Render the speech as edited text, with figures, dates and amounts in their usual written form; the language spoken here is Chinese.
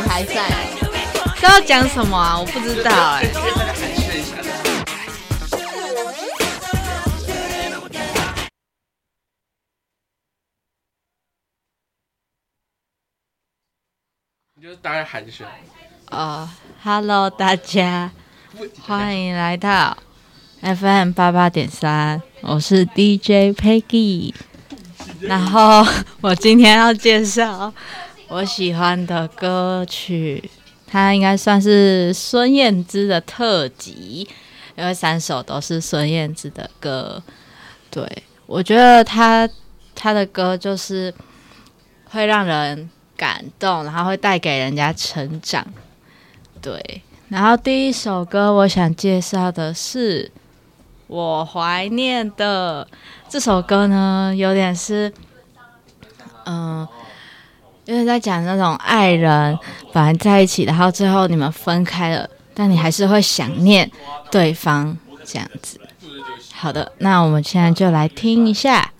台赛，这要讲什么啊？我不知道哎、 你就大概寒暄。 Hello 大家，欢迎来到 FM 88.3，我是 DJ Peggy。然后我今天要介绍我喜欢的歌曲，它应该算是孙燕姿的特辑，因为3首都是孙燕姿的歌。对，我觉得她的歌就是会让人感动，然后会带给人家成长。对，然后第一首歌我想介绍的是我怀念的这首歌呢，有点是有点在讲那种爱人本来在一起，然后最后你们分开了，但你还是会想念对方这样子。好的，那我们现在就来听一下。